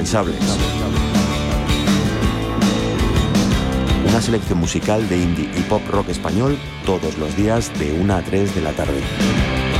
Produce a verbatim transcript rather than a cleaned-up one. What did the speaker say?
Incansables. Una selección musical de indie y pop rock español todos los días de una a tres de la tarde.